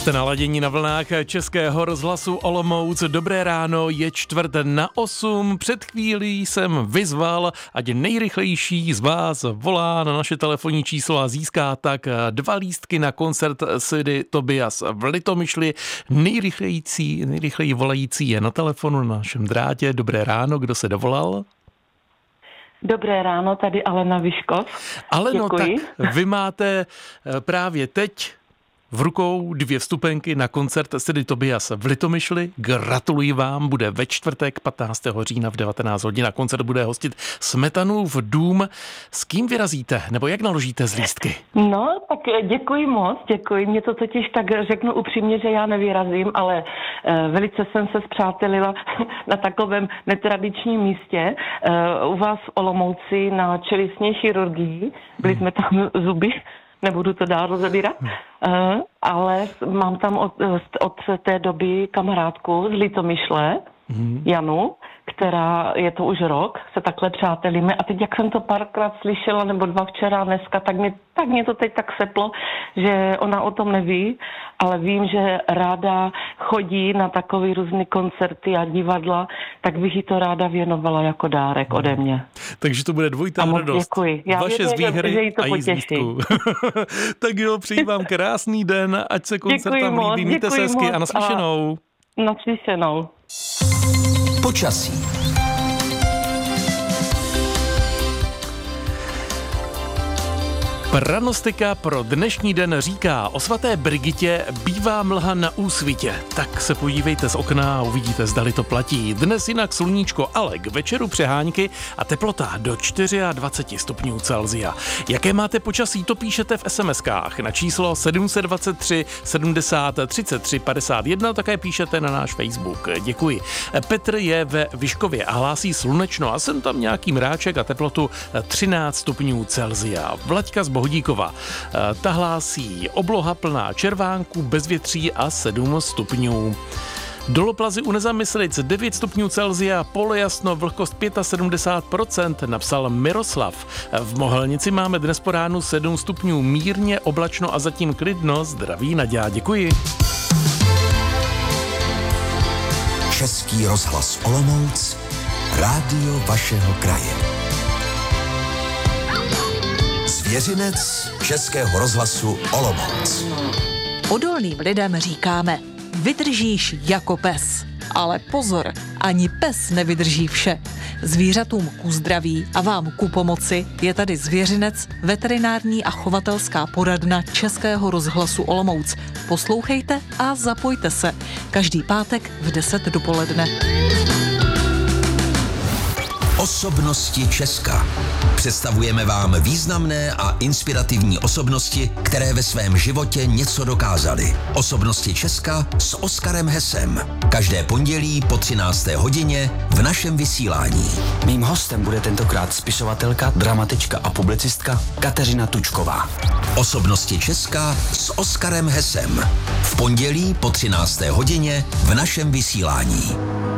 Jste naladění na vlnách Českého rozhlasu Olomouc. Dobré ráno, je 7:45. Před chvílí jsem vyzval, ať nejrychlejší z vás volá na naše telefonní číslo a získá tak 2 lístky na koncert Sidy Tobias v Litomyšli. Nejrychleji volající je na telefonu na našem drátě. Dobré ráno, kdo se dovolal? Dobré ráno, tady Alena Vyškov. Aleno, Děkuji. tak vy máte právě teď v rukou 2 vstupenky na koncert Sidy Tobias v Litomyšli. Gratuluji vám, bude ve čtvrtek 15. října v 19 hodin a koncert bude hostit Smetanův dům. S kým vyrazíte, nebo jak naložíte z lístky? No, tak děkuji moc, děkuji. Mě to totiž tak řeknu upřímně, že já nevyrazím, ale velice jsem se spřátelila na takovém netradičním místě u vás v Olomouci na čelistní chirurgii. Byli jsme tam zuby. Nebudu to dál rozebírat, ale mám tam od té doby kamarádku z Litomyšle, Janu, která je to už rok, se takhle přátelíme. A teď, jak jsem to párkrát slyšela, nebo 2 včera, dneska, tak mě to teď tak seplo, že ona o tom neví, ale vím, že ráda chodí na takové různé koncerty a divadla, tak bych jí to ráda věnovala jako dárek ode mě. Takže to bude dvojitá radost. Děkuji. Já vaše vědět, z výhry že jí to a jí z lístků. Tak jo, přeji vám krásný den, ať se koncert tam líbí. Mějte se hezky a naslyšenou. Naslyšenou. Počasí. Pranostika pro dnešní den říká: o svaté Brigitě bývá mlha na úsvitě. Tak se podívejte z okna a uvidíte, zdali to platí. Dnes jinak sluníčko, ale k večeru přehánky a teplota do 24 stupňů Celsia. Jaké máte počasí, to píšete v SMS-kách na číslo 723 70 33 51, také píšete na náš Facebook. Děkuji. Petr je ve Vyškově a hlásí slunečno a jsem tam nějaký mráček a teplotu 13 stupňů Celsia. Vlaďka z Bohodíkova. Ta hlásí obloha plná červánků, bezvětří a 7 stupňů. Doloplazy u Nezamyslic 9 stupňů Celsia, polojasno, vlhkost 75%, napsal Miroslav. V Mohelnici máme dnes po ránu 7 stupňů, mírně oblačno a zatím klidno. Zdraví Naďa, děkuji. Český rozhlas Olomouc, rádio vašeho kraje. Zvěřinec Českého rozhlasu Olomouc. Odolným lidem říkáme: vydržíš jako pes. Ale pozor, ani pes nevydrží vše. Zvířatům ku zdraví a vám ku pomoci je tady Zvěřinec, veterinární a chovatelská poradna Českého rozhlasu Olomouc. Poslouchejte a zapojte se. Každý pátek v 10 dopoledne. Osobnosti Česka. Představujeme vám významné a inspirativní osobnosti, které ve svém životě něco dokázaly. Osobnosti Česka s Oskarem Hesem. Každé pondělí po 13. hodině v našem vysílání. Mým hostem bude tentokrát spisovatelka, dramatička a publicistka Kateřina Tučková. Osobnosti Česka s Oskarem Hesem. V pondělí po 13. hodině v našem vysílání.